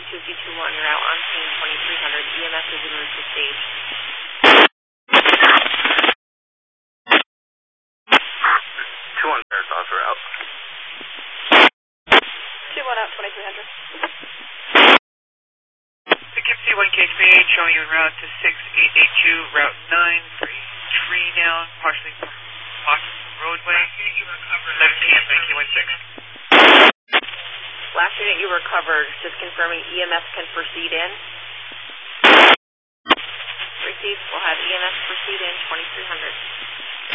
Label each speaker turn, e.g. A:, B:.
A: 221, route on scene 2300. EMS is en route to stage.
B: 2-1 Marathon's route.
A: 2-1 out 2300.
C: Poughkeepsie 1KHBH showing you en route to 6882, route 9 for a tree down, partially blocking the roadway. 11 p.m. 1916.
A: Last unit you recovered, just confirming EMS can proceed in. Received, we'll have EMS proceed in 2300.